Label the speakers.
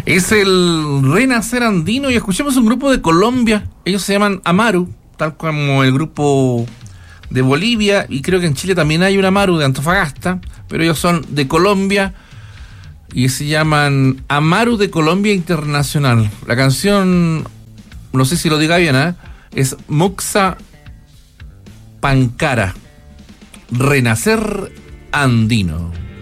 Speaker 1: Es el Renacer Andino y escuchemos un grupo de Colombia. Ellos se llaman Amaru, tal como el grupo de Bolivia, y creo que en Chile también hay un Amaru de Antofagasta, pero ellos son de Colombia y se llaman Amaru de Colombia Internacional. La canción, no sé si lo diga bien, es Muxa Pancara, Renacer Andino.